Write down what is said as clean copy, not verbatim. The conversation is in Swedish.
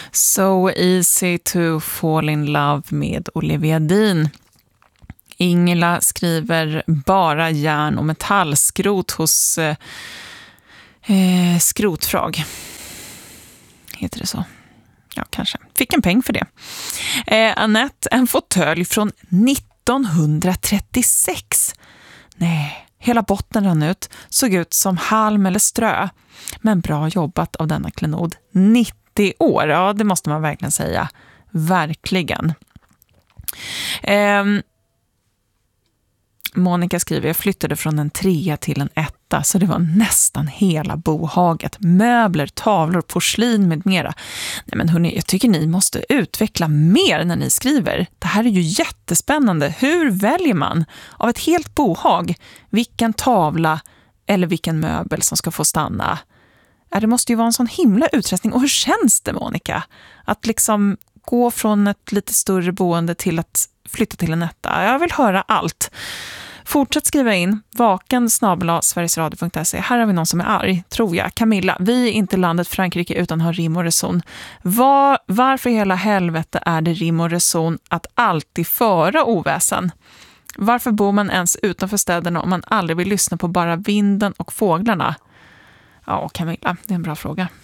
So easy to fall in love med Olivia Dean. Ingela skriver bara järn och metallskrot hos Skrotfrag. Heter det så? Ja, kanske. Fick en peng för det. Annette, en fåtölj från 1936. Nej, hela botten rann ut. Såg ut som halm eller strö. Men bra jobbat av denna klenod. 90 år, ja det måste man verkligen säga. Verkligen. Monica skriver, jag flyttade från en 3 till en 1, så det var nästan hela bohaget. Möbler, tavlor, porslin med mera. Nej men hörni, jag tycker ni måste utveckla mer när ni skriver. Det här är ju jättespännande. Hur väljer man av ett helt bohag vilken tavla eller vilken möbel som ska få stanna? Det måste ju vara en sån himla utrustning. Och hur känns det, Monica? Att liksom gå från ett lite större boende till att flytta till en 1. Jag vill höra allt. Fortsätt skriva in vaken@sverigesradio.se. Här har vi någon som är arg, tror jag. Camilla, vi är inte landet Frankrike utan har rim och reson. Varför i hela helvete är det rim och reson att alltid föra oväsen? Varför bor man ens utanför städerna om man aldrig vill lyssna på bara vinden och fåglarna? Ja, Camilla, det är en bra fråga.